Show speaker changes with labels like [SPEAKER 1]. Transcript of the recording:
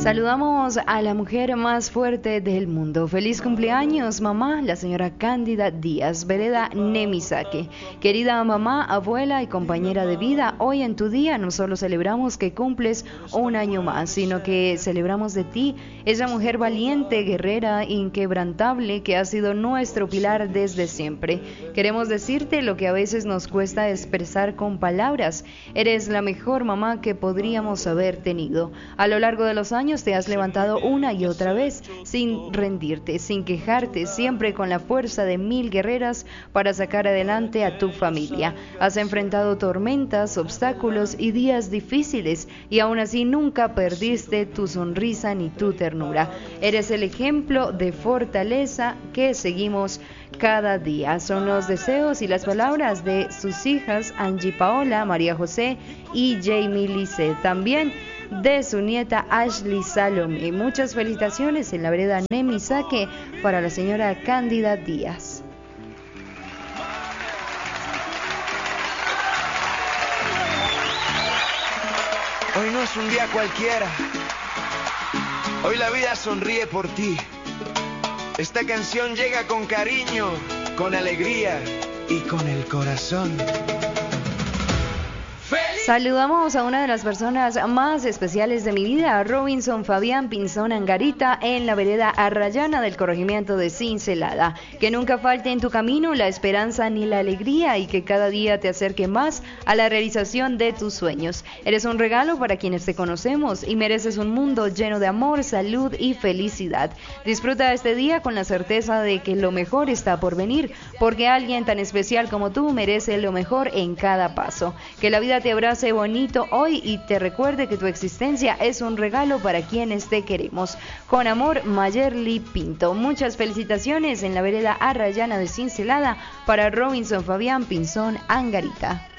[SPEAKER 1] Saludamos a la mujer más fuerte del mundo. Feliz cumpleaños, mamá, la señora Cándida Díaz, vereda Nemisaque. Querida mamá, abuela y compañera de vida, hoy en tu día no solo celebramos que cumples un año más, sino que celebramos de ti, esa mujer valiente, guerrera, inquebrantable, que ha sido nuestro pilar desde siempre. Queremos decirte lo que a veces nos cuesta expresar con palabras. Eres la mejor mamá que podríamos haber tenido. A lo largo de los años te has levantado una y otra vez, sin rendirte, sin quejarte, siempre con la fuerza de 1000 guerreras para sacar adelante a tu familia. Has enfrentado tormentas, obstáculos y días difíciles, y aún así nunca perdiste tu sonrisa ni tu ternura. Eres el ejemplo de fortaleza que seguimos cada día. Son los deseos y las palabras de sus hijas Angie Paola, María José y Jamie Lice. También de su nieta Ashley Salome. Muchas felicitaciones en la vereda Nemisaque para la señora Cándida Díaz.
[SPEAKER 2] Hoy no es un día cualquiera. Hoy la vida sonríe por ti. Esta canción llega con cariño, con alegría y con el corazón.
[SPEAKER 1] Saludamos a una de las personas más especiales de mi vida, a Robinson Fabián Pinzón Angarita, en la vereda Arrayana del corregimiento de Cincelada. Que nunca falte en tu camino la esperanza ni la alegría, y que cada día te acerque más a la realización de tus sueños. Eres un regalo para quienes te conocemos y mereces un mundo lleno de amor, salud y felicidad. Disfruta este día con la certeza de que lo mejor está por venir, porque alguien tan especial como tú merece lo mejor en cada paso. Que la vida te abrace bonito hoy y te recuerde que tu existencia es un regalo para quienes te queremos. Con amor, Mayerly Pinto. Muchas felicitaciones en la vereda Arrayana de Cincelada para Robinson Fabián Pinzón Angarita.